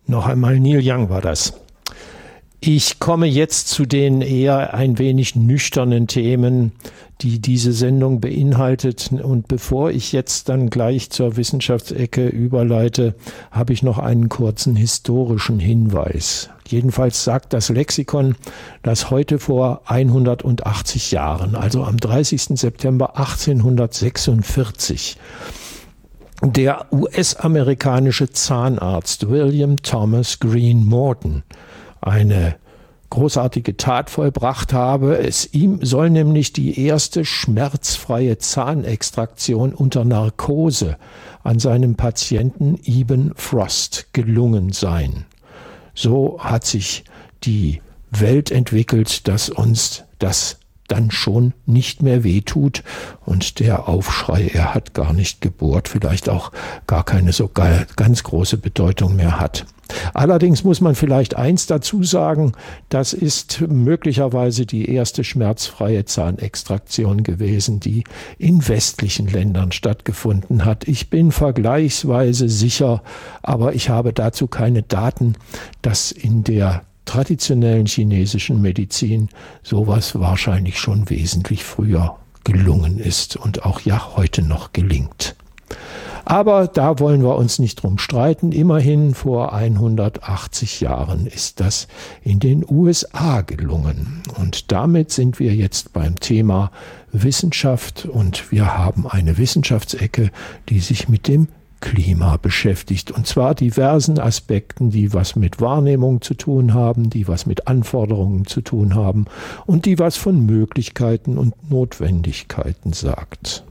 Noch einmal Neil Young war das. Ich komme jetzt zu den eher ein wenig nüchternen Themen, die diese Sendung beinhaltet. Und bevor ich jetzt dann gleich zur Wissenschaftsecke überleite, habe ich noch einen kurzen historischen Hinweis. Jedenfalls sagt das Lexikon, dass heute vor 180 Jahren, also am 30. September 1846, der US-amerikanische Zahnarzt William Thomas Green Morton eine großartige Tat vollbracht habe. Ihm soll nämlich die erste schmerzfreie Zahnextraktion unter Narkose an seinem Patienten Eben Frost gelungen sein. So hat sich die Welt entwickelt, dass uns das dann schon nicht mehr wehtut und der Aufschrei, er hat gar nicht gebohrt, vielleicht auch gar keine so ganz große Bedeutung mehr hat. Allerdings muss man vielleicht eins dazu sagen, das ist möglicherweise die erste schmerzfreie Zahnextraktion gewesen, die in westlichen Ländern stattgefunden hat. Ich bin vergleichsweise sicher, aber ich habe dazu keine Daten, dass in der traditionellen chinesischen Medizin sowas wahrscheinlich schon wesentlich früher gelungen ist und auch ja heute noch gelingt. Aber da wollen wir uns nicht drum streiten. Immerhin vor 180 Jahren ist das in den USA gelungen. Und damit sind wir jetzt beim Thema Wissenschaft und wir haben eine Wissenschaftsecke, die sich mit dem Klima beschäftigt, und zwar diversen Aspekten, die was mit Wahrnehmung zu tun haben, die was mit Anforderungen zu tun haben und die was von Möglichkeiten und Notwendigkeiten sagt.